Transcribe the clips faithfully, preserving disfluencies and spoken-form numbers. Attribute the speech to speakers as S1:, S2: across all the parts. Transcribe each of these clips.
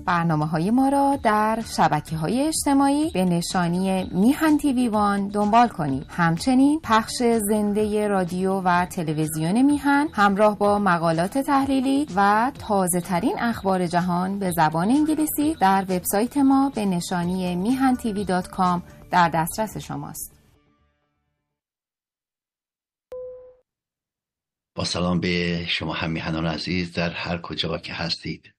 S1: برنامه‌های ما را در شبکه‌های اجتماعی به نشانی میهن تیوی وان دنبال کنید. همچنین پخش زنده رادیو و تلویزیون میهن همراه با مقالات تحلیلی و تازه‌ترین اخبار جهان به زبان انگلیسی در وبسایت ما به نشانی میهن تیوی دات کام در دسترس شماست.
S2: با سلام به شما هم میهنان عزیز در هر کجا که هستید.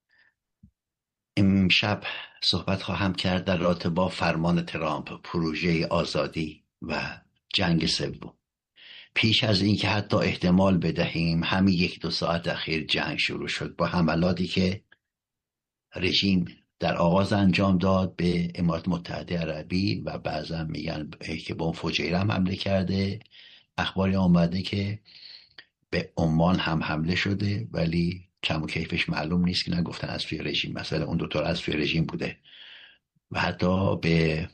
S2: امشب صحبت خواهم کرد در رابطه با فرمان ترامپ، پروژه آزادی و جنگ سوم. پیش از این که حتی احتمال بدهیم همین یک دو ساعت اخیر جنگ شروع شد با حملاتی که رژیم در آغاز انجام داد به امارات متحده عربی و بعضا میگن که بمب فجیره هم حمله کرده. اخباری آمده که به عمان هم حمله شده ولی کم و کیفش معلوم نیست که نگفتن از سوی رژیم، مثلا اون دوتا از سوی رژیم بوده. و حتی به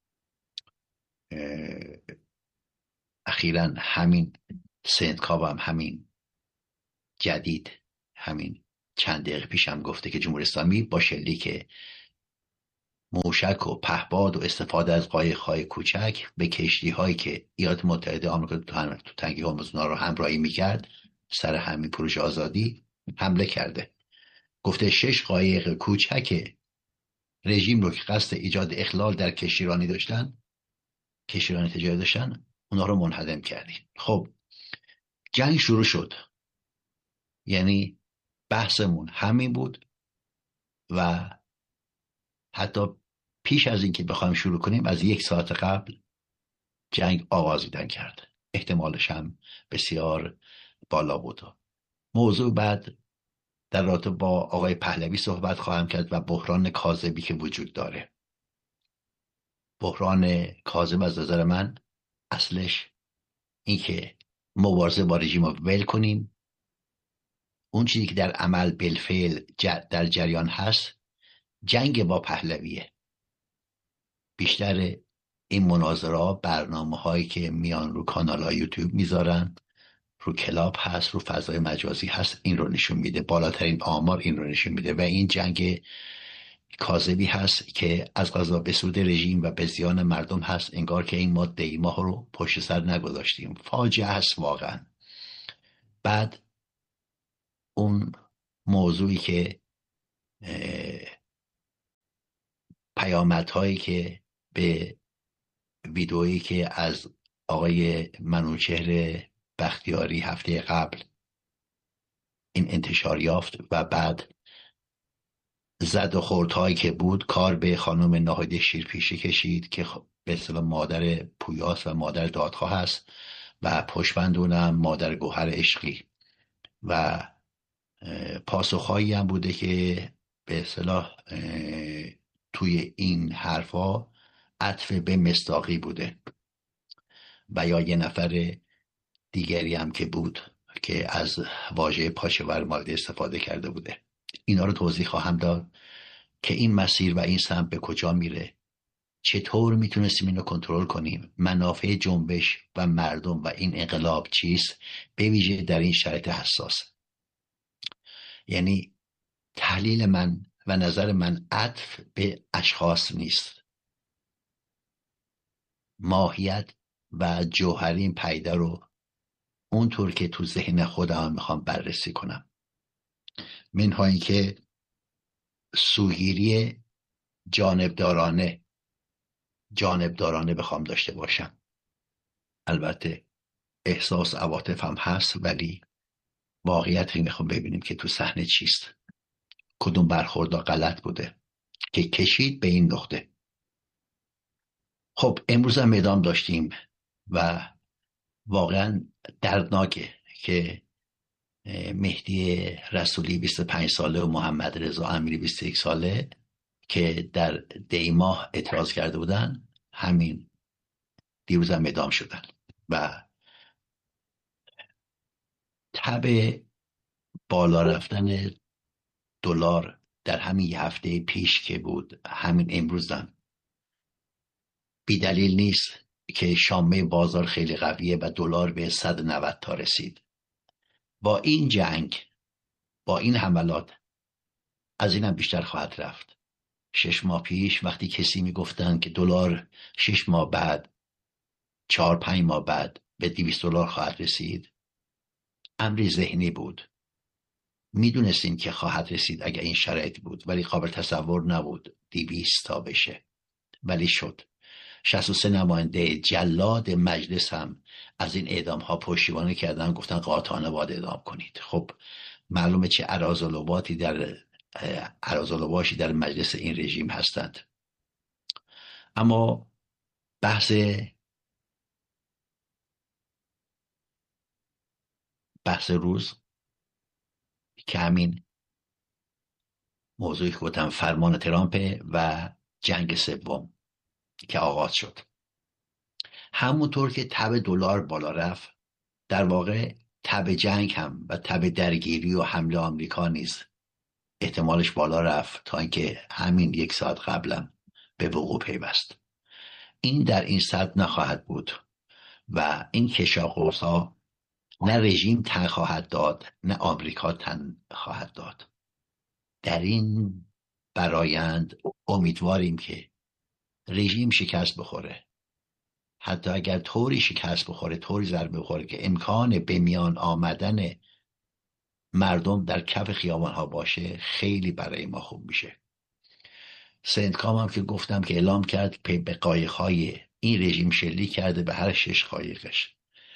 S2: اخیراً همین سندکاو هم همین جدید همین چند دقیقه پیش هم گفته که جمهوری اسلامی با شلیک موشک و پهپاد و استفاده از قایق‌های کوچک به کشتی‌هایی که ایالات متحده آمریکا تو تنگه هرمز رو همراهی می‌کرد سر همین پروژه آزادی حمله کرده. گفته شش قایق کوچک رژیم رو که قصد ایجاد اخلال در کشتیرانی داشتن کشتیرانی تجاری داشتن اونا رو منهدم کردیم. خب جنگ شروع شد، یعنی بحثمون همین بود و حتی پیش از اینکه بخوایم شروع کنیم از یک ساعت قبل جنگ آغازیدن کرد. احتمالش هم بسیار بالا بود. موضوع بعد در رابطه با آقای پهلوی صحبت خواهم کرد و بحران کاذبی که وجود داره. بحران کاذب از نظر من اصلش این که مبارزه با رژیم رو ول کنیم، اون چیزی که در عمل بالفعل در جریان هست جنگ با پهلویه. بیشتر این مناظره برنامه هایی که میان رو کانال های یوتیوب میذارن، رو کلاب هست، رو فضای مجازی هست، این رو نشون میده. بالاترین آمار این رو نشون میده و این جنگ کاذبی هست که از قضا به سود رژیم و به زیان مردم هست. انگار که این ما دیماه رو پشت سر نگذاشتیم. فاجعه هست واقعا. بعد اون موضوعی که پیامدهایی که به ویدئویی که از آقای منوچهر بختیاری هفته قبل این انتشار یافت و بعد زد و خوردهایی که بود کار به خانم ناهید شیرپیشی کشید که به اصطلاح مادر پویاس و مادر دادخواه هست و پشتبند اونم مادر گوهر عشقی و پاسخهایی هم بوده که به اصطلاح توی این حرفا عطف به مصداقی بوده و یا یه نفر دیگری هم که بود که از واژه پاچور مارد استفاده کرده بوده. اینا رو توضیح خواهم داد که این مسیر و این سمت به کجا میره، چطور میتونستیم اینو کنترل کنیم، منافع جنبش و مردم و این انقلاب چیست، به ویژه در این شرایط حساس. یعنی تحلیل من و نظر من عطف به اشخاص نیست، ماهیت و جوهرین پیدا رو اونطور که تو ذهن خودم میخوام بررسی کنم. منها این که سوگیری جانبدارانه جانبدارانه بخوام داشته باشم. البته احساس عواطف هم هست ولی واقعیت اینه خب ببینیم که تو صحنه چیست، کدوم برخوردها غلط بوده که کشید به این نقطه. خب امروز هم اعدام داشتیم و واقعا دردناکه که مهدی رسولی بیست و پنج ساله و محمد رضا امیری بیست و یک ساله که در دی ماه اعتراض کرده بودن همین دیروز هم اعدام شدن و تب بالا رفتن دلار در همین یه هفته پیش که بود همین امروز هم بی دلیل نیست که شامه بازار خیلی قویه و دلار به صد و نود تا رسید. با این جنگ، با این حملات از اینم بیشتر خواهد رفت. شش ماه پیش وقتی کسی میگفتن که دلار شش ماه بعد، چهار پنج ماه بعد به دویست دلار خواهد رسید، امری ذهنی بود. میدونستیم که خواهد رسید اگر این شرایط بود، ولی قابل تصور نبود دویست تا بشه، ولی شد. شصت و سه نماینده جلاد مجلس هم از این اعدام ها پشتیبانی کردن، گفتن قاطعانه باید اعدام کنید. خب معلومه چه اراذالباتی در اراذالباشی در مجلس این رژیم هستند. اما بحث بحث روز که همین موضوعی که گفتم، فرمان ترامپ و جنگ سوم که آغاز شد. همونطور که تب دلار بالا رفت، در واقع تب جنگ هم و تب درگیری و حمله آمریکا نیز احتمالش بالا رفت، تا اینکه همین یک ساعت قبلم به وقوع پیوست. این در این سطح نخواهد بود و این کشاقوس‌ها نه رژیم تن خواهد داد، نه آمریکا تن خواهد داد. در این برایند امیدواریم که رژیم شکست بخوره، حتی اگر طوری شکست بخوره، طوری ضربه بخوره که امکان به میان آمدن مردم در کف خیابان ها باشه، خیلی برای ما خوب میشه. سندکام هم که گفتم که اعلام کرد که به قایق‌های این رژیم شلیک کرده، به هر شش قایقش.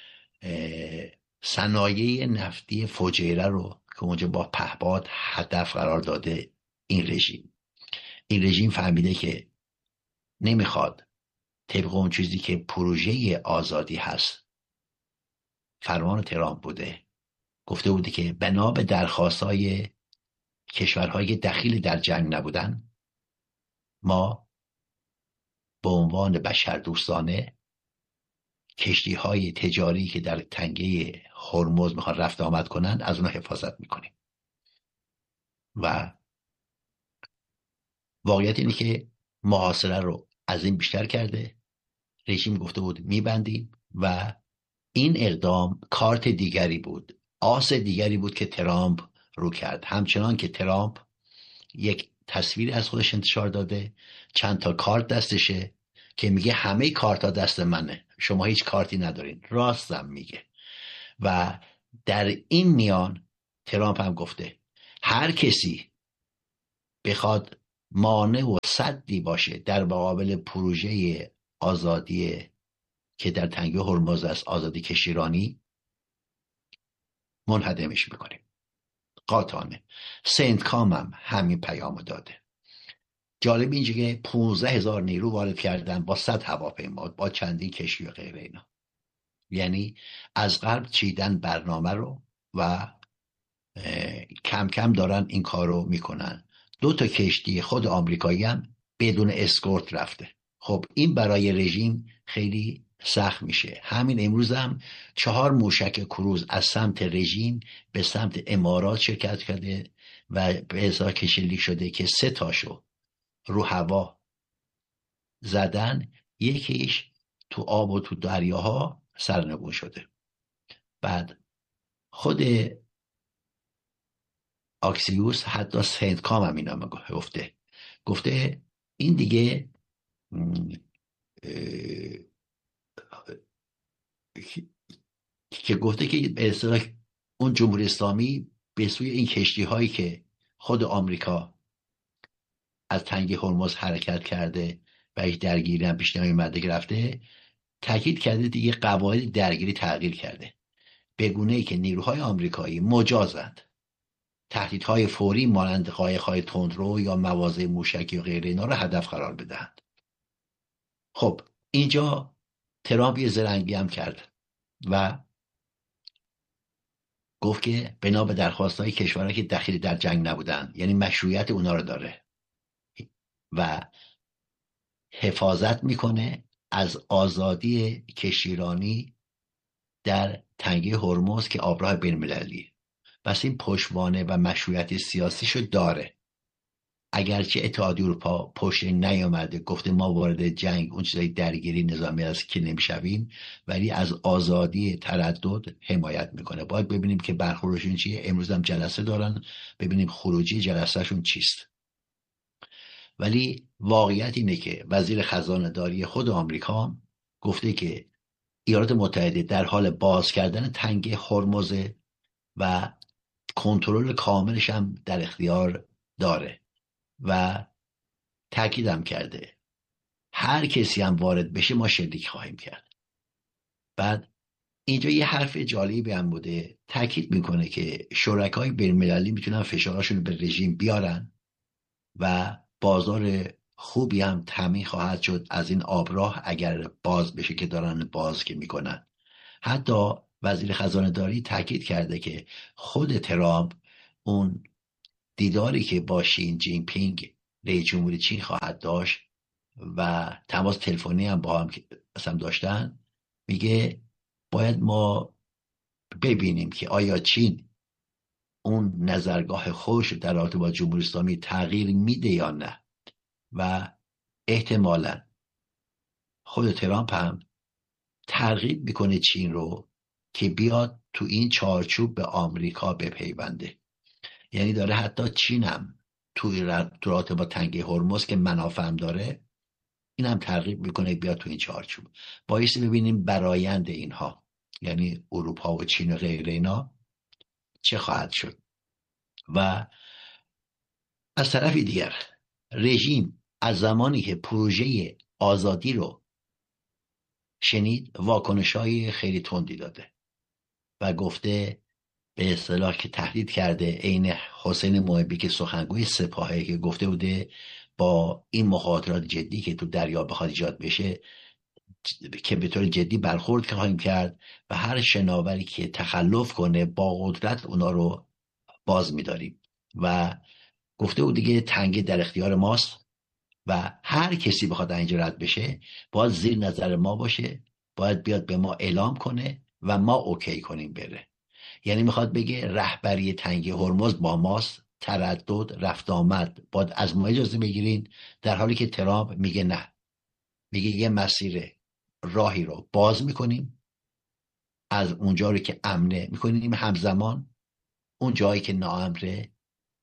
S2: صنایع نفتی فجیره رو که اونجا با پهپاد هدف قرار داده این رژیم. این رژیم فهمیده که نمیخواد طبق اون چیزی که پروژه آزادی هست، فرمان ترامپ بوده، گفته بوده که بنا به درخواست‌های کشورهای دخیل در جنگ نبودن، ما به عنوان بشردوستانه کشتی‌های تجاری که در تنگه هرمز میخوان رفت آمد کنن، از اونها حفاظت میکنیم. و واقعیت اینه که محاصره رو از این بیشتر کرده. رژیم گفته بود میبندیم و این اقدام کارت دیگری بود، آس دیگری بود که ترامپ رو کرد. همچنان که ترامپ یک تصویر از خودش انتشار داده، چند تا کارت دستشه که میگه همه کارت ها دست منه، شما هیچ کارتی ندارین. راستم میگه. و در این میان ترامپ هم گفته هر کسی بخواد مانع و سدی باشه در مقابل پروژه آزادی که در تنگه هرمز است، آزادی کشتیرانی، منهدمش میکنیم قاطعانه. سندکام هم همین پیام داده. جالب اینجا که پونزده هزار نیرو وارد کردن با صد هواپیما، با چندین کشتی و غیره اینا. یعنی از غرب چیدن برنامه رو و کم کم دارن این کار رو میکنن. دو تا کشتی خود آمریکایی هم بدون اسکورت رفته. خب این برای رژیم خیلی سخت میشه. همین امروز هم چهار موشک کروز از سمت رژیم به سمت امارات شرکت کرده و به ازا کشلیک شده که سه تاشو رو هوا زدن، یکیش تو آب و تو دریاها سرنگون شده. بعد خود آکسیوس حتی سندکام هم اینا گفته گفته این دیگه که گفته که به اصطلاح اون جمهوری اسلامی به سوی این کشتی هایی که خود آمریکا از تنگه هرمز حرکت کرده و هیچ درگیری هم پیش نمیومده گرفته، تاکید کرده دیگه قواعد درگیری تغییر کرده، به گونه‌ای که نیروهای آمریکایی مجازند تهدیدهای فوری مانند قایق‌های تندرو یا مواضع موشکی و غیره اینا رو هدف قرار بدهند. خب اینجا ترامپ یه زرنگی هم کرد و گفت که بنا به درخواست‌های کشورهایی که دخیل در جنگ نبودن، یعنی مشروعیت اونا رو داره و حفاظت میکنه از آزادی کشتیرانی در تنگه هرمز که آبراه بین‌المللی، پس این پشتوانه و مشروعیت سیاسیشو داره. اگرچه اتحادیه اروپا پشت نیامده، گفته ما وارد جنگ اون چیزای درگیری نظامی است که نمیشویم، ولی از آزادی تردد حمایت میکنه. باید ببینیم که برخوردشون چیه. امروز هم جلسه دارن، ببینیم خروجی جلسهشون چیست. ولی واقعیت اینه که وزیر خزانه داری خود آمریکا گفته که ایالات متحده در حال باز کردن تنگه هرمز و کنترل کاملش هم در اختیار داره و تاکیدم کرده هر کسی هم وارد بشه ما شلیک خواهیم کرد. بعد اینجا یه حرف جالبی هم بوده، تاکید میکنه که شرکای بین‌المللی میتونن فشارشون به رژیم بیارن و بازار خوبی هم تامین خواهد شد از این آبراه اگر باز بشه که دارن باز که میکنن. حتی وزیر خزانه داری تاکید کرده که خود ترامپ اون دیداری که با شین جین پینگ رئیس جمهور چین خواهد داشت و تماس تلفنی هم با هم اصلا داشتن، میگه باید ما ببینیم که آیا چین اون نظرگاه خودش در رابطه با جمهوری اسلامی تغییر میده یا نه. و احتمالاً خود ترامپ هم ترغیب میکنه چین رو که بیاد تو این چارچوب به آمریکا بپیونده. یعنی داره حتی چین هم توی رابطه با تنگه هرمز که منافع هم داره، این هم ترغیب میکنه بیاد تو این چارچوب. بایستی ببینیم برایند اینها، یعنی اروپا و چین و غیر اینا، چه خواهد شد. و از طرف دیگر رژیم از زمانی که پروژه آزادی رو شنید واکنش‌های خیلی تندی داده و گفته به اصطلاح که تهدید کرده، عین حسین محبی که سخنگوی سپاهه که گفته بوده با این مخاطرات جدی که تو دریا بخواد ایجاد بشه که به طور جدی برخورد خواهیم کرد و هر شناوری که تخلف کنه با قدرت اونا رو باز می‌داریم. و گفته بود دیگه تنگه در اختیار ماست و هر کسی بخواد اینجا رد بشه باید زیر نظر ما باشه، باید بیاد به ما اعلام کنه و ما اوکی کنیم بره. یعنی میخواد بگه رهبری تنگه هرمز با ماست، تردد رفت آمد باید از ما اجازه بگیرین، در حالی که ترامپ میگه نه، میگه یه مسیر راهی رو باز میکنیم، از اونجا رو که امنه میکنیم همزمان اون جایی که ناامره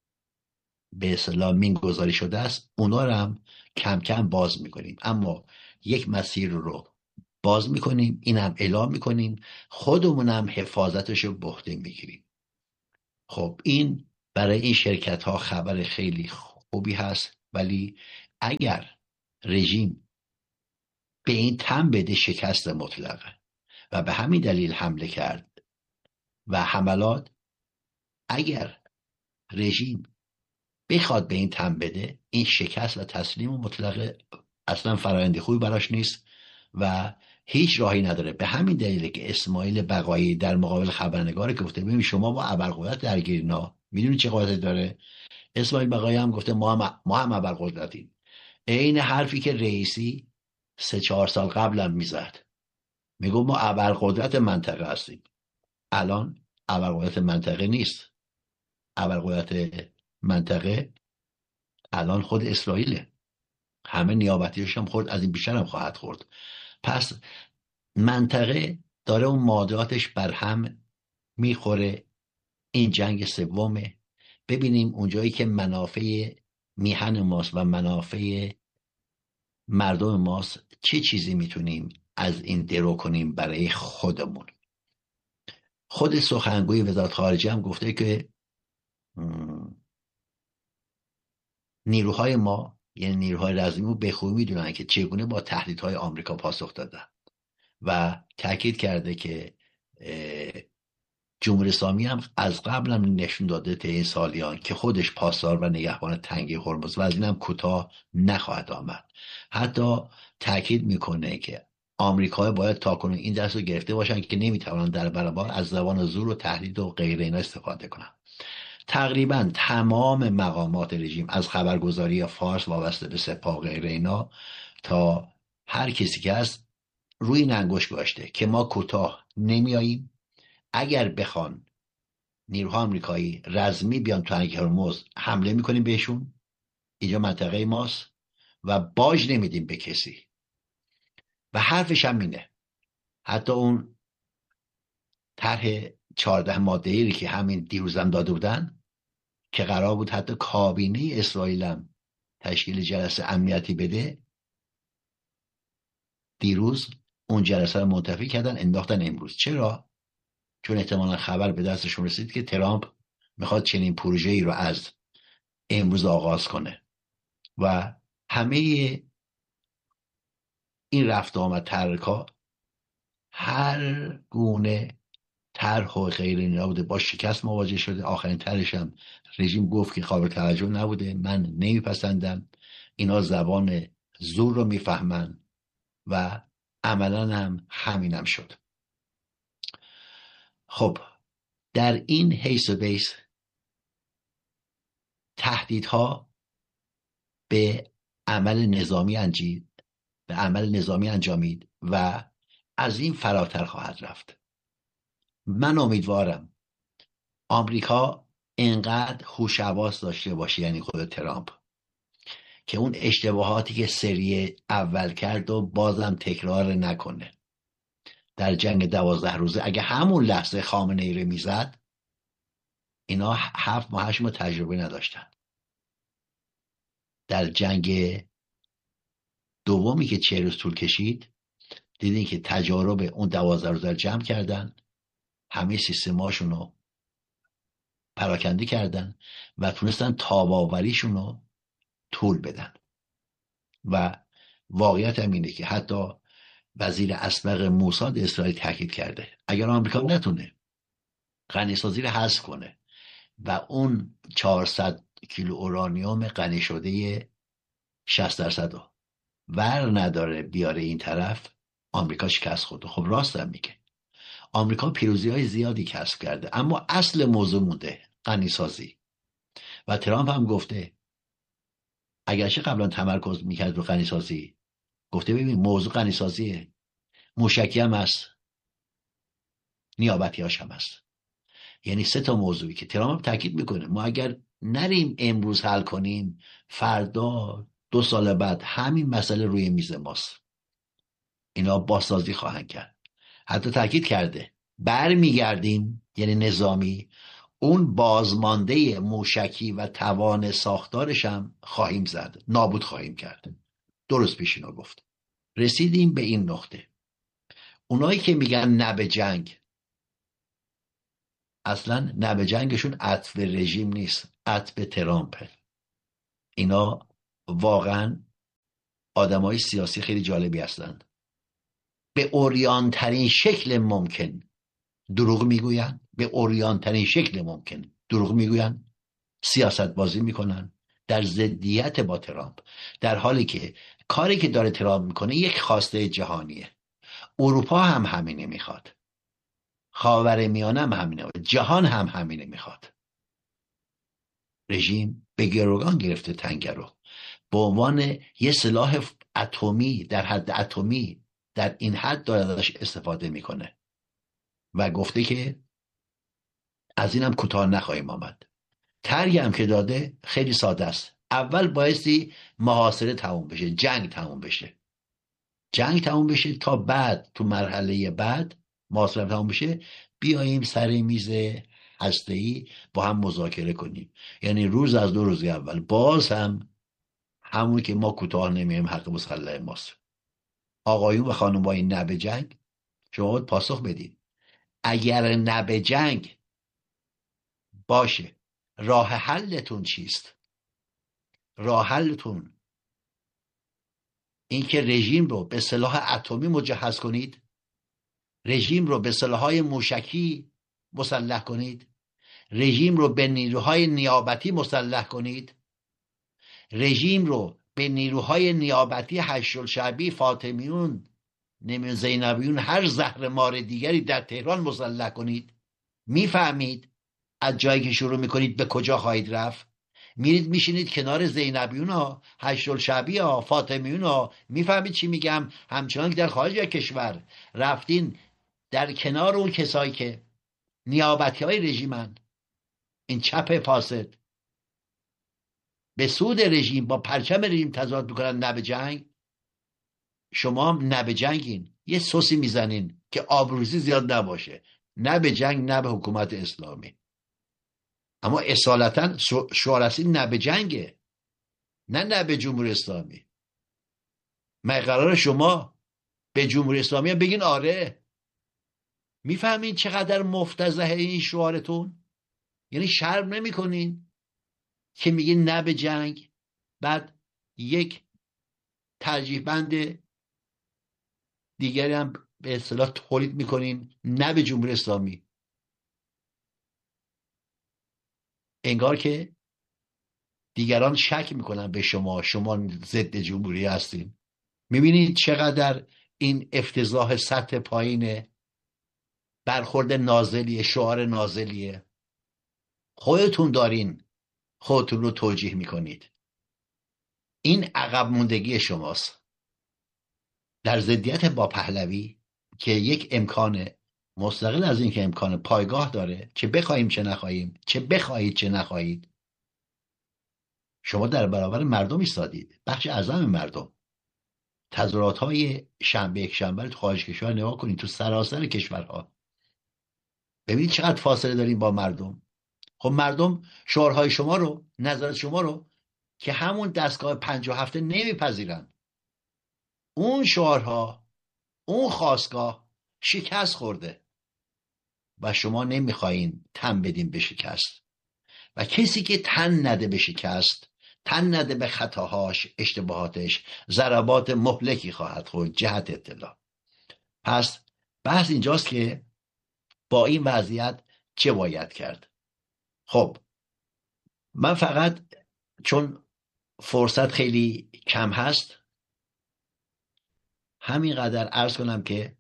S2: به اصطلاح مین گذاری شده است اونا رو هم کم کم باز میکنیم، اما یک مسیر رو باز میکنیم، این هم اعلام میکنیم، خودمون هم حفاظتش رو به عهده میگیریم. خب این برای این شرکت ها خبر خیلی خوبی هست، ولی اگر رژیم به این تن بده شکست مطلقه و به همین دلیل حمله کرد و حملات، اگر رژیم بخواد به این تن بده این شکست و تسلیم مطلقه اصلا فرآیند خوبی براش نیست و هیچ راهی نداره. به همین دلیله که اسماعیل بقایی در مقابل خبرنگار گفته ببین شما با ابرقدرت درگیرینا، میدونی چه قدرتی داره؟ اسماعیل بقایی هم گفته ما هم ما هم ابرقدرتیم. عین حرفی که رئیسی سه چهار سال قبلم میزد، میگم ما ابرقدرت منطقه هستیم. الان ابرقدرت منطقه نیست، ابرقدرت منطقه الان خود اسرائیله، همه نیابتیش هم خورد، از این بیشتر هم خواهد خورد. پس منطقه داره اون مادراتش بر هم میخوره. این جنگ سومه، ببینیم اونجایی که منافع میهن ماست و منافع مردم ماست چه چیزی میتونیم از این درو کنیم برای خودمون. خود سخنگوی وزارت خارجه هم گفته که نیروهای ما یعنی نیروهای رزمی به خوبی میدونن که چگونه با تهدیدهای آمریکا پاسخ دادن و تاکید کرده که جمهوری اسلامی هم از قبل هم نشون داده تا این سالیان که خودش پاسدار و نگهبان تنگه هرمز و از این هم کوتاه نخواهد آمد. حتی تاکید میکنه که آمریکا باید تاکنون این دست رو گرفته باشن که نمیتوانند در برابر از زبان زور و تهدید و غیره اینا استفاده کنن. تقریبا تمام مقامات رژیم از خبرگزاری فارس وابسته به سپاه و غیره اینا تا هر کسی که هست روی این انگشت گذاشته که ما کوتاه نمیاییم. اگر بخوان نیروهای آمریکایی رزمی بیان تو تنگه هرمز حمله میکنیم بهشون، اینجا منطقه ماست و باج نمیدیم به کسی. و حرفش هم اینه. حتی اون طرح چهارده ماده ای که همین دیروزم داده بودن که قرار بود حتی کابینه اسرائیل هم تشکیل جلسه امنیتی بده، دیروز اون جلسه رو منتفی کردن، انداختن امروز. چرا؟ چون احتمالا خبر به دستشون رسید که ترامپ میخواد چنین پروژه ای رو از امروز آغاز کنه و همه این رفت آمد تحرک‌ها هر گونه طرح و غیر اینا بوده، با شکست مواجه شده. آخرین طرحش هم رژیم گفت که قابل توجه نبوده، من نمیپسندم، اینا زبان زور رو میفهمن و عملا هم همینم شد. خب در این حیث و بیس تهدیدها به عمل نظامی انجید به عمل نظامی انجامید و از این فراتر خواهد رفت. من امیدوارم آمریکا اینقدر هوش حواس داشته باشه، یعنی خود ترامپ، که اون اشتباهاتی که سری اول کرد و بازم تکرار نکنه. در جنگ دوازده روزه اگه همون لحظه خامنه ای رو میزد، اینا هفت ماه هشت ماه تجربه نداشتن. در جنگ دومی که چه روز طول کشید، دیدین که تجارب اون دوازده روزه رو جمع کردن، همه سیستماشون رو پراکنده کردن و تونستن تاباوریشون رو طول بدن. و واقعیت هم اینه که حتی وزیر اسبق موساد اسرائیل تاکید کرده اگر آمریکا نتونه غنیسازی رو حذف کنه و اون چهارصد کیلو اورانیوم غنی شده شصت درصد رو ور نداره بیاره این طرف، آمریکا شکست خورده. خب راست هم میگه. آمریکا پیروزی های زیادی کسب کرده، اما اصل موضوع مونده، غنیسازی. و ترامپ هم گفته، اگرچه قبلا تمرکز میکرد رو غنیسازی، گفته ببین موضوع غنیسازیه، موشکی هم هست، نیابتی هاش هم هست. یعنی سه تا موضوعی که ترامپ تاکید میکنه ما اگر نریم امروز حل کنیم، فردا دو سال بعد همین مسئله روی میز ماست. اینا بازسازی خواهند کرد. حتی تاکید کرده بر میگردیم، یعنی نظامی، اون بازمانده موشکی و توان ساختارش هم خواهیم زد، نابود خواهیم کرد. درست پیش اینو گفت. رسیدیم به این نقطه. اونایی که میگن نه به جنگ، اصلا نه به جنگشون عطف به رژیم نیست، عطف به ترامپه. اینا واقعا آدمای سیاسی خیلی جالبی هستند. به اوریان ترین شکل ممکن دروغ میگوین، به اوریان ترین شکل ممکن دروغ میگوین، سیاست بازی میکنن در ضدیت با ترامپ، در حالی که کاری که داره ترامپ میکنه یک خواسته جهانیه. اروپا هم همینه میخواد، خاورمیانه هم همینه، جهان هم همینه میخواد. رژیم به گروگان گرفته تنگه رو به عنوان یه سلاح اتمی در حد اتمی در این حد داره ازش استفاده میکنه و گفته که از اینم کوتاه نخواهیم آمد. طرحی هم که داده خیلی ساده است. اول بایستی محاصره تموم بشه، جنگ تموم بشه، جنگ تموم بشه تا بعد تو مرحله بعد محاصره تموم بشه بیاییم سر میز هسته‌ای با هم مذاکره کنیم. یعنی روز از دو روز اول باز هم همون که ما کوتاه نمیایم، حق مسلح ماست. آقایون و خانم‌های نه به جنگ، شما باید پاسخ بدید. اگر نه به جنگ باشه، راه حلتون چیست؟ راه حلتون این که رژیم رو به سلاح اتمی مجهز کنید، رژیم رو به سلاح‌های موشکی مسلح کنید، رژیم رو به نیروهای نیابتی مسلح کنید، رژیم رو به نیروهای نیابتی هشت‌الشعبی، فاطمیون، نمیدونم زینبیون، هر زهر مار دیگری در تهران مسلح کنید. میفهمید از جایی که شروع میکنید به کجا خواهید رفت؟ میرید میشینید کنار زینبیون ها، هشت‌الشعبی ها، فاطمیون ها. میفهمید چی میگم؟ همچنان که در خارج کشور رفتین در کنار اون کسایی که نیابتی های رژیمن، این چپ فاسد، به سود رژیم با پرچم رژیم تظاهرات میکنن نه به جنگ، شما هم نه به جنگین، یه سوسی میزنین که آبروریزی زیاد نباشه، نه به جنگ نه به حکومت اسلامی. اما اصالتا شعار اصلی نه به جنگه، نه نه به جمهوری اسلامی. من قرار شما به جمهوری اسلامی هم بگین آره. میفهمین چقدر مفتضحه این شعارتون؟ یعنی شرم نمی کنین که میگین نه به جنگ، بعد یک ترجیح بند دیگری هم به اصطلاح تولید میکنین نه به جمهوری اسلامی. انگار که دیگران شک میکنن به شما، شما ضد جمهوری هستین. میبینید چقدر این افتضاح سطح پایینه، برخورد نازلیه، شعار نازلیه. خودتون دارین خودتون رو توجیه میکنید. این عقب موندگی شماست در ضدیت با پهلوی که یک امکان مستقل از این که امکان پایگاه داره، چه بخواهیم چه نخواهیم، چه بخواهید چه نخواهید. شما در برابر مردم ایستادید، بخش اعظم مردم. تظاهرات های شنبه یک شنبه تو خارج کشور نگاه کنید، تو سراسر کشورها ببینید چقدر فاصله داریم با مردم. خب مردم شعارهای شما رو، نظرات شما رو که همون دستگاه پنجاه و هفته نمیپذیرن. اون شعارها، اون خاستگاه شکست خورده و شما نمیخواین تن بدین به شکست. و کسی که تن نده به شکست، تن نده به خطاهاش، اشتباهاتش، ضربات مهلکی خواهد خورد. جهت اطلاع. پس بحث اینجاست که با این وضعیت چه باید کرد؟ خب من فقط چون فرصت خیلی کم هست همینقدر عرض کنم که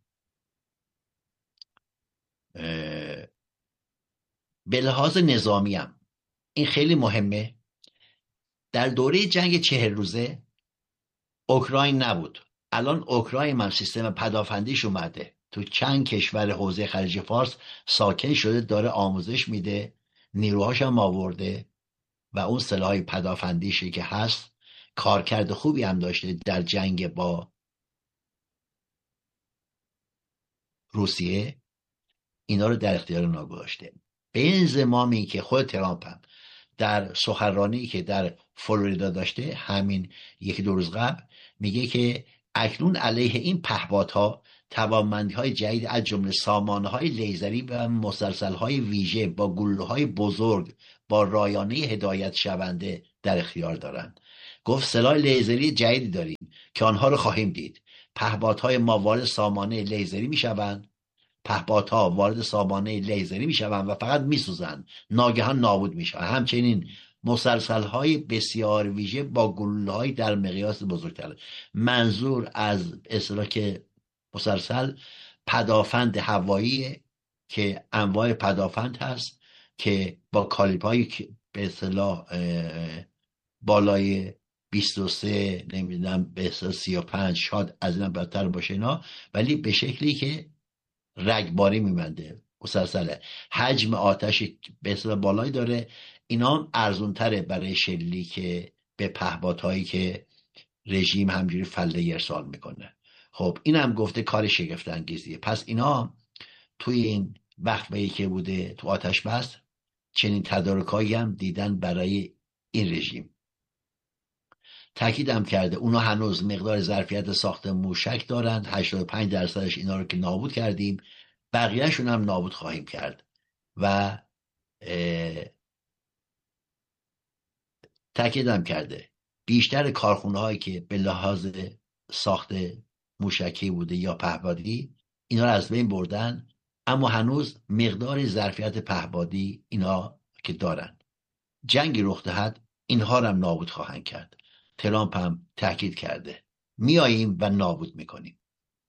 S2: به لحاظ نظامی هم این خیلی مهمه. در دوره جنگ چهل روزه اوکراین نبود. الان اوکراین من سیستم پدافندیش اومده تو چند کشور حوزه خلیج فارس ساکن شده، داره آموزش میده، نیروهاش هم آورده و اون سلاح پدافندیشی که هست کارکرد خوبی هم داشته در جنگ با روسیه. اینا رو در اختیار اونا گذاشته. به این زمامی که خود ترامپ هم در سخنرانی که در فلوریدا داشته همین یک دو روز قبل میگه که اکنون علیه این پهپادها توانمندی‌های جدید از جمله سامانه‌های لیزری و مسلسل‌های ویژه با گلوله‌های بزرگ با رایانه هدایت شونده در اختیار دارند. گفت سلاح لیزری جدیدی داریم که آنها رو خواهیم دید. پهپادهای ما وارد سامانه لیزری میشوند، پهپادها وارد سامانه لیزری میشوند و فقط میسوزند، ناگهان نابود میشوند. همچنین مسلسل‌های بسیار ویژه با گلوله‌های در مقیاس بزرگتر. منظور از اصطلاح که مسلسل پدافند هوایی که انواع پدافند هست که با کالیبرهای به اصطلاح بالای بیست و سه نمیدونم به اصطلاح سی و پنج شاید از اینم بدتر باشه اینا، ولی به شکلی که رگباری میبنده. مسلسله حجم آتش به اصطلاح بالایی داره. اینا هم ارزون تره برای شلیک به پهپادهایی که رژیم همجوری فله ارسال میکنه. خب این هم گفته کار شگفت انگیزیه. پس اینا توی این وقفه‌ای که بوده تو آتش بس چنین تدارکایی هم دیدن برای این رژیم. تاکیدم کرده اونا هنوز مقدار ظرفیت ساخت موشک دارند، هشتاد و پنج درصدش اینا رو که نابود کردیم، بقیهشون هم نابود خواهیم کرد. و تاکیدم کرده بیشتر کارخونه هایی که به لحاظ ساخت موشکی بوده یا پهپادی اینا رو از بین بردن، اما هنوز مقدار ظرفیت پهپادی اینا که دارن. جنگی رخ دهد اینها رو هم نابود خواهند کرد. ترامپ هم تاکید کرده میاییم و نابود میکنیم.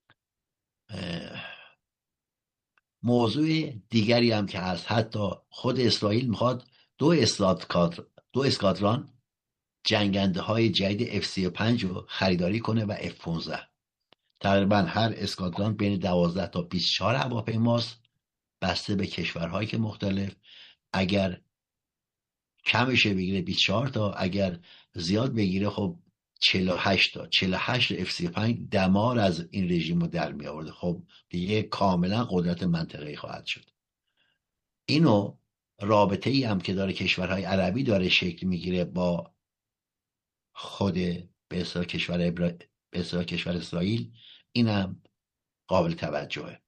S2: موضوع دیگری هم که هست، حتی خود اسرائیل میخواد دو اسکادران دو اسکادران جنگنده های جدید اف سی و پنج رو خریداری کنه و اف پانزده. تقریبا هر اسکادران بین دوازده تا بیست و چهار هواپیماست بسته به کشورهایی که مختلف. اگر کمشه بگیره بیست و چهار تا، اگر زیاد بگیره خب چهل و هشت تا. چهل و هشت اف سی و پنج دمار از این رژیم رو در می آورده. خب دیگه کاملا قدرت منطقه‌ای خواهد شد. اینو رابطه ای هم که داره کشورهای عربی داره شکل میگیره با خود به اصطلاح کشور ابرا... به اصطلاح کشور اسرائیل، اینم قابل توجهه.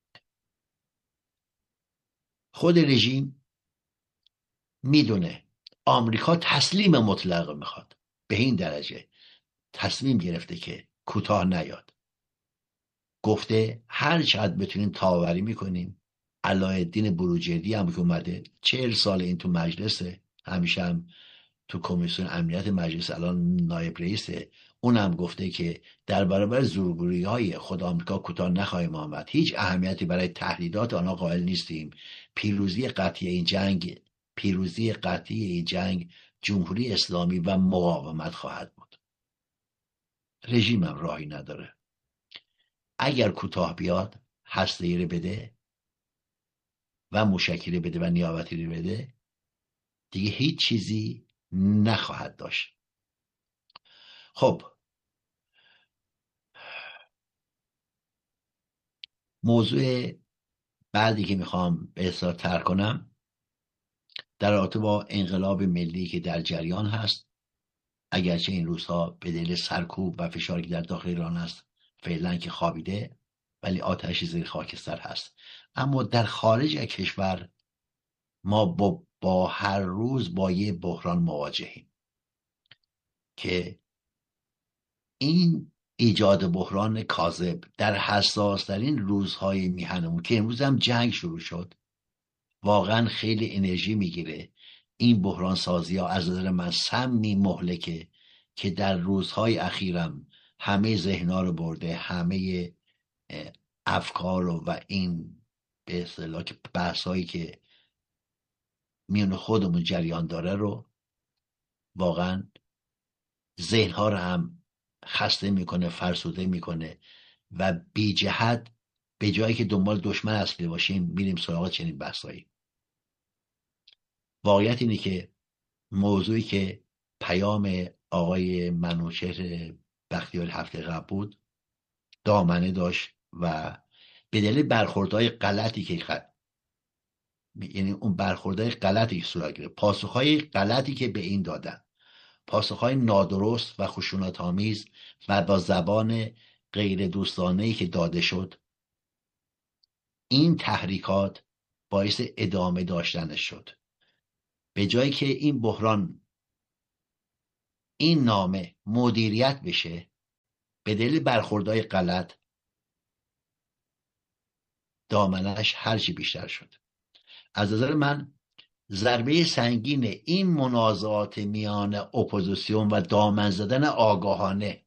S2: خود رژیم میدونه آمریکا تسلیم مطلق میخواد، به این درجه تصمیم گرفته که کوتاه نیاد. گفته هر چقدر بتونیم تاوری میکنیم. علایالدین بروجردی هم که اومده چهل سال این تو مجلسه، همیشه هم تو کمیسیون امنیت مجلس الان نایب رئیسه، اونم گفته که در برابر زورگویی های خود آمریکا کوتاه نخواهیم آمد. هیچ اهمیتی برای تهدیدات آنها قائل نیستیم. پیروزی قطعی این جنگ پیروزی قطعی این جنگ جمهوری اسلامی و مقاومت خواهد بود. رژیمم راهی نداره. اگر کوتاه بیاد هسته‌ای رو بده و موشکی رو بده و نیابتی رو بده، دیگه هیچ چیزی نخواهد داشت. خب موضوع بعدی که میخوام به اصطلاح طرح کنم در رابطه با انقلاب ملی که در جریان هست. اگرچه این روزها به دلیل سرکوب و فشاری که در داخل ایران هست فعلا که خوابیده، ولی آتشی زیر خاکستر هست. اما در خارج از کشور ما با, با هر روز با یه بحران مواجهیم که این ایجاد بحران کاذب در حساس ترین روزهای میهنمون که امروز هم جنگ شروع شد واقعا خیلی انرژی میگیره. این بحران سازی ها از نظر من سمی مهلکه که در روزهای اخیرم همه ذهنها رو برده، همه افکار رو و این به اصطلاح که بحثایی که میون خودمون جریان داره رو واقعا ذهنها رو هم خسته میکنه، فرسوده میکنه و بی جهت به جایی که دنبال دشمن اصلی باشیم میریم سراغ چنین بحثایی. واقعیت اینه که موضوعی که پیام آقای منوچهر بختیاری هفته قبل بود دامنه داشت و به دلیل برخوردهای غلطی که خ... یعنی اون برخوردهای غلطی که صورت گرفت، پاسخهای غلطی که به این دادن، پاسخهای نادرست و خشونت‌آمیز و با زبان غیر دوستانه‌ای که داده شد، این تحریکات باعث ادامه داشتنش شد. به جایی که این بحران این نامه مدیریت بشه، به دلیل برخوردهای غلط دامنش هرچی بیشتر شد. از نظر من ضربه سنگین این منازعات میان اپوزیسیون و دامن زدن آگاهانه،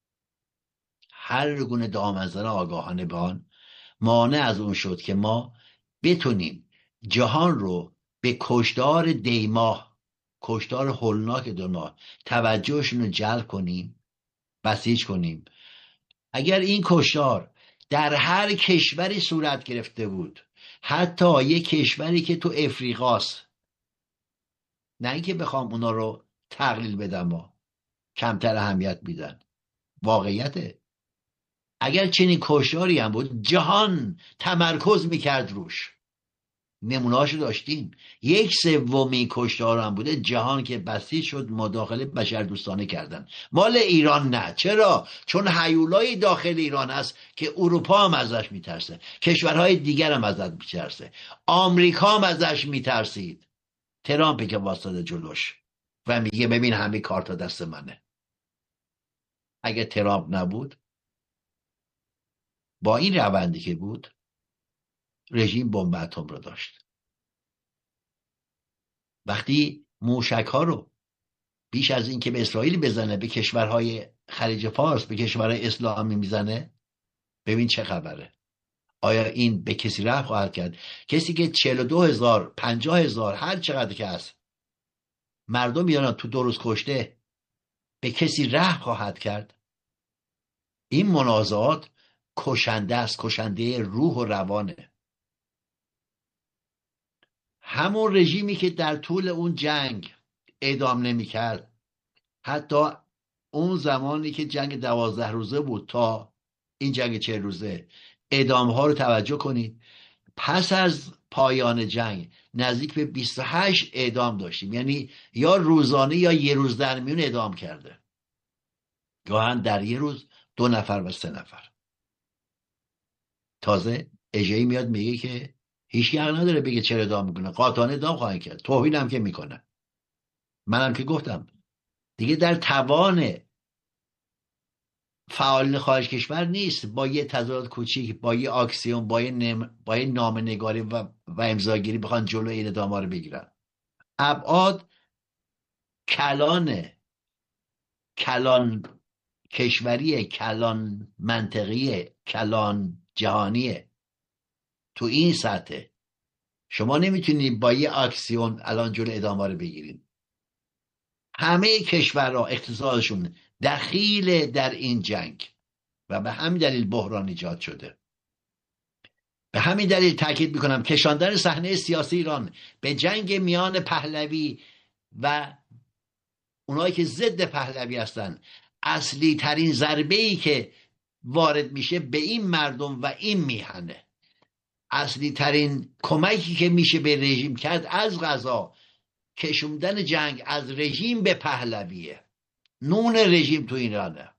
S2: هر گونه دامن زدن آگاهانه به آن مانع از اون شد که ما بتونیم جهان رو به کشتار دیماه، کشتار هولناک دو توجهشون رو جلب کنیم، بسیج کنیم. اگر این کشتار در هر کشوری صورت گرفته بود، حتی یک کشوری که تو افریقاست، نه اینکه بخوام اونا رو تقلیل بدم ما کمتر اهمیت میدن، واقعیته، اگر چنین کشتاری هم بود جهان تمرکز میکرد روش. نمونهاشو داشتیم. یک سومی کشتار هم بوده جهان که بسیج شد، مداخله بشردوستانه کردن. مال ایران نه. چرا؟ چون هیولای داخل ایران هست که اروپا هم ازش میترسه، کشورهای دیگر هم ازش میترسه، آمریکا هم ازش میترسید. ترامپی که واسطه جلوش و میگه ببین همه کارتا دست منه. اگه ترامپ نبود، با این روندی که بود، رژیم بمب اتم رو داشت. وقتی موشک ها رو بیش از این که به اسرائیل بزنه به کشورهای خلیج فارس، به کشورهای اسلامی میزنه، ببین چه خبره. آیا این به کسی رحم خواهد کرد؟ کسی که چهل و دو هزار پنجاه هزار هر چقدر که هست مردم میدونن تو دو روز کشته، به کسی رحم خواهد کرد؟ این منازعات کشنده است، کشنده روح و روانه. همون رژیمی که در طول اون جنگ اعدام نمیکرد، حتی اون زمانی که جنگ دوازده روزه بود تا این جنگ چهل روزه، اعدام ها رو توجه کنید، پس از پایان جنگ نزدیک به بیست و هشت اعدام داشتیم، یعنی یا روزانه یا یه روز در میون اعدام کرده، گاهن در یه روز دو نفر و سه نفر. تازه اجهی میاد میگه که هیچ حق نداره بگه چرا اعدام میکنه، قاطعانه اعدام خواهند کرد، توهین هم که میکنه. منم که گفتم دیگه در توان فعالین خارج کشور نیست با یه تظاهرات کوچیک، با یه آکسیون، با یه, نم... با یه نامه‌نگاری و, و امضاگیری بخوان جلوی این اعدام‌ها رو بگیرن. ابعاد کلان کلان کشوری، کلان منطقی، کلان جهانیه. تو این سطح شما نمیتونید با یه آکسیون الان جلوی اعدام‌ها رو بگیرید. همه کشورها اقتصادشون دخیل در این جنگ و به همین دلیل بحران ایجاد شده. به همین دلیل تاکید میکنم کشاندن صحنه سیاسی ایران به جنگ میان پهلوی و اونایی که ضد پهلوی هستن، اصلی ترین ضربه‌ای که وارد میشه به این مردم و این میهنه. اصلی ترین کمکی که میشه به رژیم کرد از قضا کشوندن جنگ از رژیم به پهلویه. نون رژیم تو ایرانه.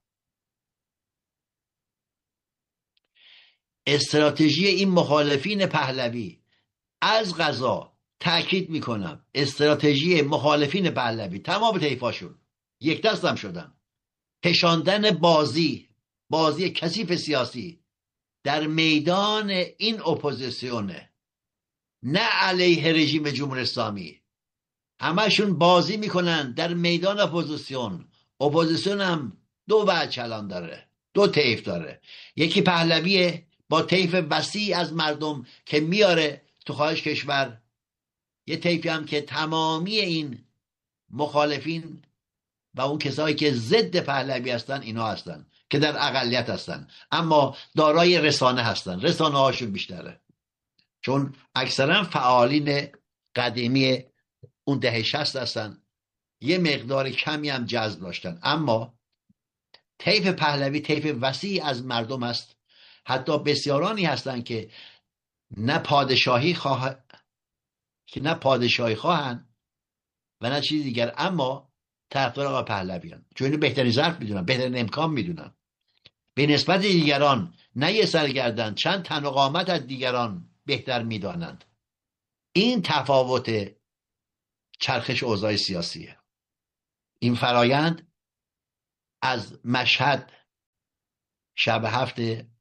S2: استراتژی این مخالفین پهلوی از قضا، تأکید میکنم، استراتژی مخالفین پهلوی تمام طیفاشون یک دستم شدن، کشاندن بازی بازی کثیف سیاسی در میدان این اپوزیسیونه، نه علیه رژیم جمهوری اسلامی. همشون بازی میکنن در میدان اپوزیسیون. اپوزیسیون هم دو وجه کلان داره، دو طیف داره. یکی پهلویه با طیف وسیع از مردم که میاره تو خارج کشور، یه طیفی هم که تمامی این مخالفین و اون کسایی که ضد پهلوی هستن اینا هستن که در اقلیت هستن، اما دارای رسانه هستن، رسانه هاشون بیشتره، چون اکثرا فعالین قدیمی اون دهه شصت هستن، یه مقدار کمی هم جذب داشتن. اما طیف پهلوی طیف وسیع از مردم است. حتی بسیارانی هستن که نه پادشاهی خواه که نه پادشاهی خواهن و نه چیز دیگر، اما طرفدار آقا پهلوی هستن، چون اینو بهترین ظرف میدونن، بهترین امکان میدونن. به نسبت دیگران نه یه سرگردن، چند تن و قامت از دیگران بهتر میدانند. این تفاوت چرخش اوضاع سیاسیه. این فرایند از مشهد شب هفته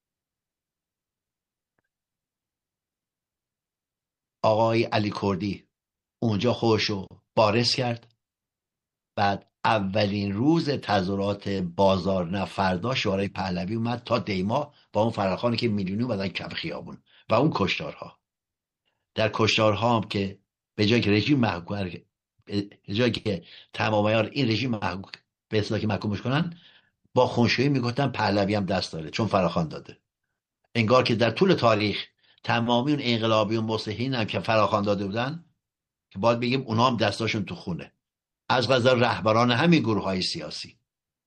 S2: آقای علی کردی اونجا خودشو بارز کرد، بعد اولین روز تظاهرات بازار نه فردا شورای پهلوی اومد تا دیما با اون فراخانی که میلیونی اومدن کف خیابون و اون کشتارها. در کشتارها هم که به جای که رژیم محکوم به جای که تمام عیار این رژیم محکوم به اصطلاح که محکومش کنن، با خونشویی میگفتن پهلوی هم دست داره چون فراخوان داده. انگار که در طول تاریخ تمامی اون انقلابی و مصلحین هم که فراخوان داده بودن که باید بگیم اونا هم دستاشون تو خونه، از قضا رهبران همین گروه های سیاسی.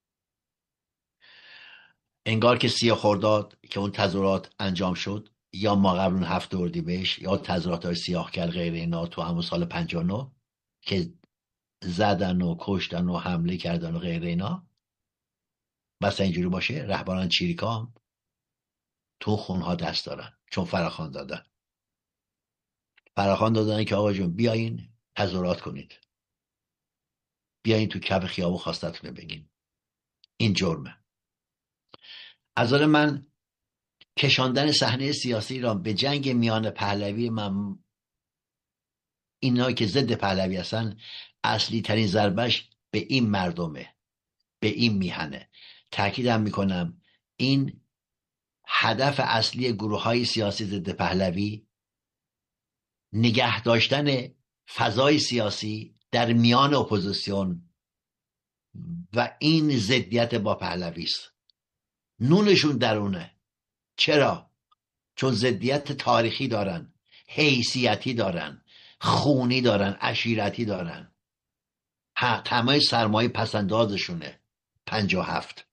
S2: انگار که سی خرداد که اون تظاهرات انجام شد، یا ما قبل اون هفت اردیبهشت، یا تظاهرات های سیاه کرد غیر اینا تو همون سال پنجاه و نه که زدن و کشتن و حمله کردن و غیر اینا، بس اینجوری باشه رهبران چریکا هم تو خونها دست دارن چون فراخوان دادن. فراخوان دادن که آقا جون بیاین تظاهرات کنید، بیاین تو کف خیابون خواستتونه بگین. این جرمه. از نظر من کشاندن صحنه سیاسی ایران به جنگ میان پهلوی، من اینا که ضد پهلوی هستن، اصلی ترین ضربش به این مردمه، به این میهنه. تأکیدم میکنم این هدف اصلی گروه های سیاسی ضد پهلوی نگه داشتن فضای سیاسی در میان اپوزیسیون و این ضدیت با پهلوی است. نونشون درونه. چرا؟ چون ضدیت تاریخی دارن، حیثیتی دارن، خونی دارن، عشیرتی دارن. تمام سرمایه پسندازشونه پنجاه و هفت.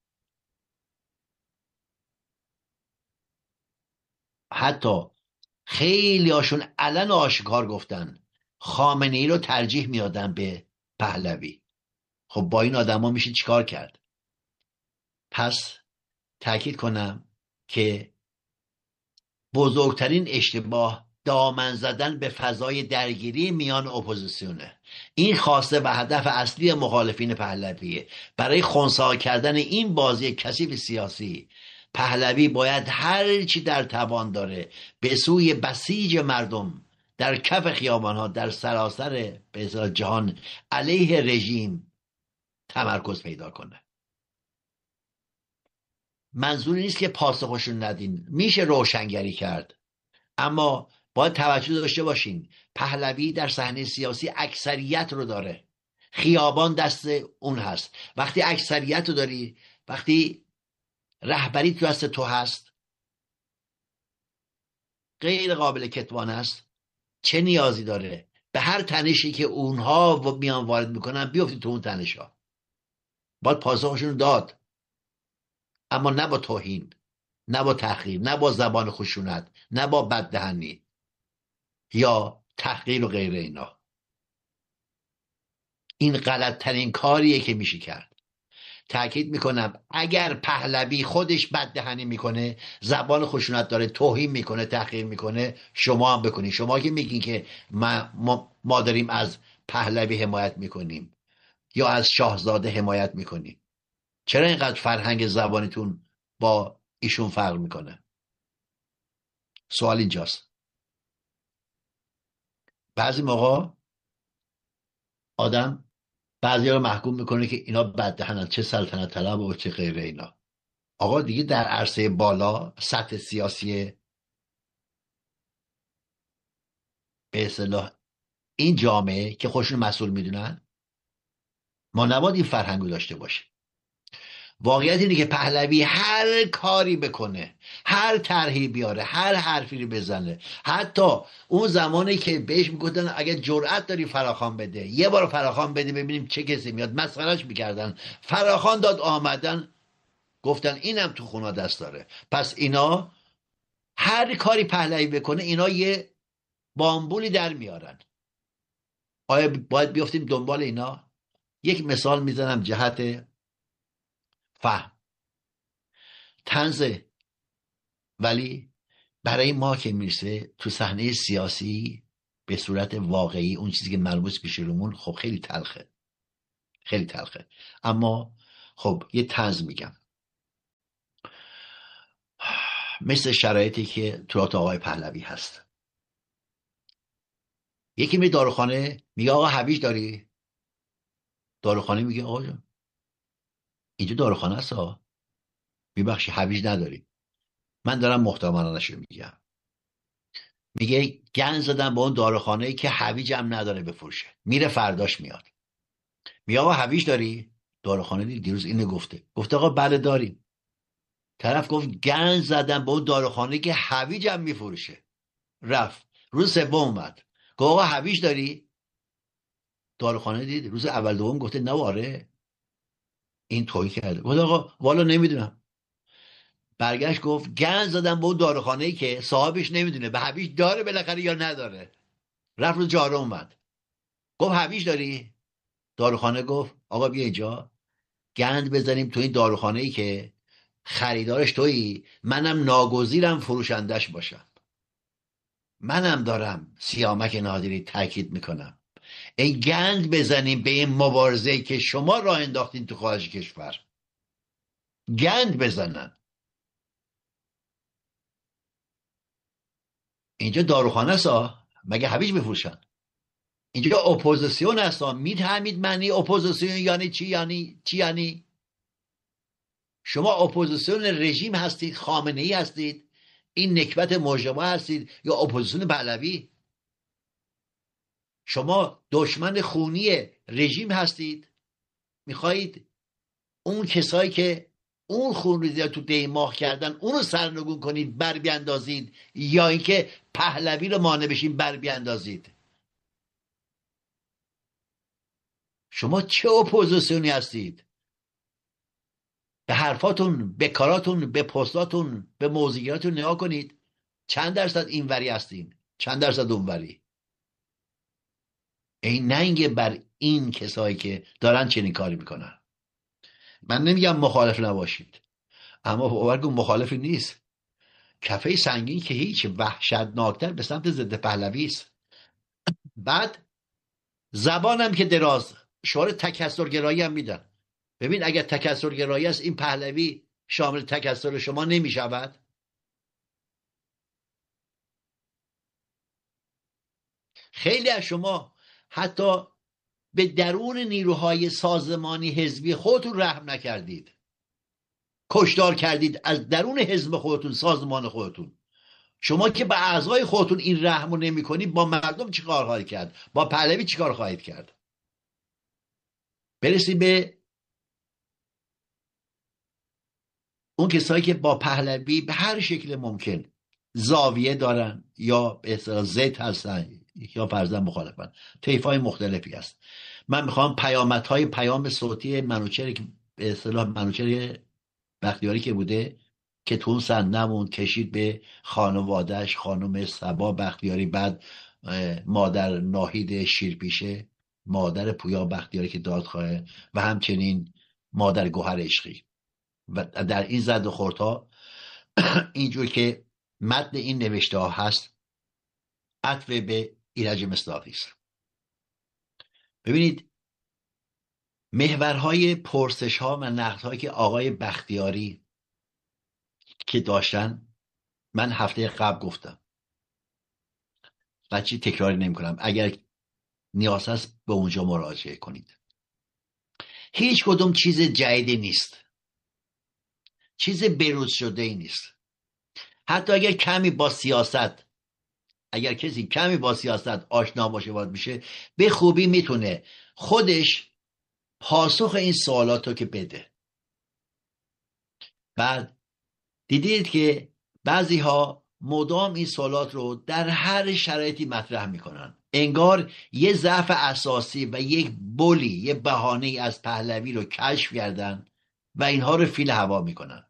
S2: حتی خیلی هاشون علن آشکار گفتن خامنه ای رو ترجیح میادن به پهلوی. خب با این آدما میشه چیکار کرد؟ پس تأکید کنم که بزرگترین اشتباه دامن زدن به فضای درگیری میان اپوزیسیونه. این خواسته و هدف اصلی مخالفین پهلویه. برای خنثی کردن این بازی کثیف سیاسی، پهلوی باید هر چی در توان داره به سوی بسیج مردم در کف خیابانها در سراسر به اصطلاح جهان علیه رژیم تمرکز پیدا کنه. منظوری نیست که پاسخشون ندین، میشه روشنگری کرد، اما باید توجه داشته باشین پهلوی در صحنه سیاسی اکثریت رو داره، خیابان دست اون هست. وقتی اکثریت رو داری، وقتی رهبری تو دست تو هست، غیر قابل کتمان است. چه نیازی داره به هر تنشی که اونها میان وارد میکنن بیفتی تو اون تنش ها؟ باید پاسخشون داد، اما نه با توهین، نه با تحقیر، نه با زبان خشونت، نه با بددهنی یا تحقیر و غیره. اینا این غلط ترین کاریه که میشه کرد. تأکید میکنم اگر پهلوی خودش بددهنی میکنه، زبان خشونت داره، توهین میکنه، تحقیر میکنه، شما هم بکنید. شما که میگین که ما, ما, ما داریم از پهلوی حمایت میکنیم یا از شاهزاده حمایت میکنیم، چرا اینقدر فرهنگ زبانتون با ایشون فرق میکنه؟ سوال اینجاست. بعضی موقع آدم بعضی رو محکوم میکنه که اینا بددهنن، چه سلطنت طلب و چه غیره. اینا آقا دیگه در عرصه بالا سطح سیاسی به اصطلاح این جامعه که خودشون مسئول میدونن، ما نباید این فرهنگو داشته باشیم. واقعیت اینه که پهلوی هر کاری بکنه، هر طرحی بیاره، هر حرفی رو بزنه، حتی اون زمانی که بهش میگفتن اگه جرأت داری فراخوان بده، یه بار فراخوان بده ببینیم چه کسی میاد، مسخرهش میکردن، فراخوان داد آمدن گفتن اینم تو خونا دست داره. پس اینا هر کاری پهلوی بکنه اینا یه بامبولی در میارن. آیا باید بیافتیم دنبال اینا؟ یک مثال میزنم جهت فهم. طنز ولی برای ما که میرسه تو صحنه سیاسی به صورت واقعی، اون چیزی که مربوط به شرومون، خب خیلی تلخه، خیلی تلخه. اما خب یه طنز میگم، مثل شرایطی که تو آقای پهلوی هست. یکی می داروخانه میگه آقا هویج داری؟ داروخانه میگه آقا جان اینجا داروخانه است ها، میبخشی هویج نداری. من دارم محتملانش رو میگم. میگه گند زدن به اون داروخانه که هویج هم نداره بفروشه. میره فرداش میاد میگه آقا هویج داری؟ داروخانه دیروز اینو گفته گفته آقا بله داریم. طرف گفت گند زدن به اون داروخانه که هویج هم میفروشه. رفت روز سوم اومد گفت آقا هویج داری؟ داروخانه دید روز اول دوم گفته نه آره. این تویی کرده. گفت آقا والا نمیدونم. برگشت گفت گند زدن به اون داروخانه‌ای که صاحبش نمیدونه به هویج داره بالاخره یا نداره. رفت روز چهارم اومد گفت هویج داری؟ داروخانه گفت آقا بیا اینجا گند بزنیم تو این داروخانه‌ای که خریدارش تویی، منم ناگزیرم فروشندش باشم. منم دارم سیامک نادری تاکید میکنم این گند بزنیم به این مبارزه‌ای که شما راه انداختین تو خارج کشور. گند بزنن. اینجا داروخانه است مگه هویج بفروشن؟ اینجا اپوزیسیون است. میفهمید معنی اپوزیسیون یعنی چی؟ یعنی چی؟ یعنی شما اپوزیسیون رژیم هستید، خامنه ای هستید، این نکبت مجتمع هستید، یا اپوزیسیون پهلوی؟ شما دشمن خونی رژیم هستید، میخواهید اون کسایی که اون خون رو تو دیماه کردن اونو سرنگون کنید بر بیاندازید، یا اینکه پهلوی رو مانع بشین بر بیاندازید. شما چه اپوزیسیونی هستید؟ به حرفاتون، به کاراتون، به پستاتون، به موضوعاتون نگاه کنید. چند درصد اینوری هستین، چند درصد اونوری. این نه اینکه بر این کسایی که دارن چنین کاری میکنن. من نمیگم مخالف نباشید، اما باور کن مخالفی نیست. کفه سنگین که هیچ، وحشتناکتر به سمت ضد پهلوی است. بعد زبانم که دراز، شعار تکثرگرایی هم میدن. ببین اگر تکثرگرایی است، این پهلوی شامل تکثر شما نمیشود؟ خیلی از شما حتی به درون نیروهای سازمانی حزبی خودتون رحم نکردید، کشتار کردید از درون حزب خودتون، سازمان خودتون. شما که به اعضای خودتون این رحمو نمی کنید، با مردم چی کار خواهید کرد؟ با پهلوی چی کار خواهید کرد؟ برسید به اون کسایی که با پهلوی به هر شکل ممکن زاویه دارن یا به اصطلاح ضد هستن یا فرضاً مخالفن. طیف‌های مختلفی هست. من میخوام پیامدهای پیام صوتی منوچهر که به اصطلاح منوچهر بختیاری که بوده که تو اون صحنه نموند، کشید به خانواده‌اش، خانم صبا بختیاری، بعد مادر ناهید شیرپیشه، مادر پویا بختیاری که دادخواه، و همچنین مادر گوهر عشقی. و در این زد و خوردها اینجور که متن این نوشته ها هست عطف به ایرج مصداقی است. ببینید محورهای پرسش ها و نقد هایی که آقای بختیاری که داشتن، من هفته قبل گفتم و چی تکراری نمی کنم، اگر نیاز هست به اونجا مراجعه کنید. هیچ کدوم چیز جدیدی نیست، چیز بروز شده ای نیست. حتی اگر کمی با سیاست، اگر کسی کمی با سیاست آشنا باشه وارد میشه، به خوبی میتونه خودش پاسخ این سوالاتو که بده. بعد دیدید که بعضی ها مدام این سوالات رو در هر شرایطی مطرح میکنن، انگار یه ضعف اساسی و یک بولی، یه بهانه از پهلوی رو کشف کردن و اینها رو فیل هوا میکنن.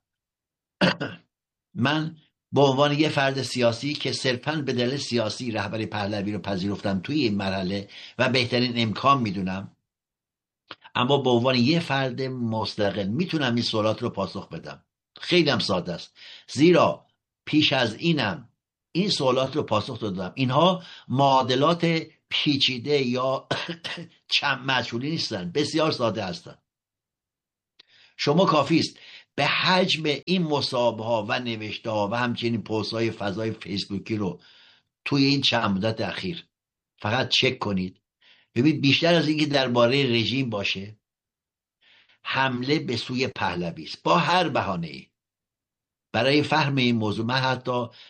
S2: من به عنوان یه فرد سیاسی که صرفاً به دلیل سیاسی رهبری پهلوی رو پذیرفتم توی این مرحله و بهترین امکان میدونم، اما به عنوان یه فرد مستقل میتونم این سوالات رو پاسخ بدم. خیلی هم ساده است، زیرا پیش از اینم این سوالات رو پاسخ دادم. اینها معادلات پیچیده یا چند مجهولی نیستن، بسیار ساده هستن. شما کافی است به حجم این مصاحبه ها و نوشته ها و همچنین پست های فضای فیسبوکی رو توی این چند مدت اخیر فقط چک کنید. ببین بیشتر از اینکه درباره رژیم باشه، حمله به سوی پهلوی است با هر بهانه‌ای. برای فهم این موضوع من حتی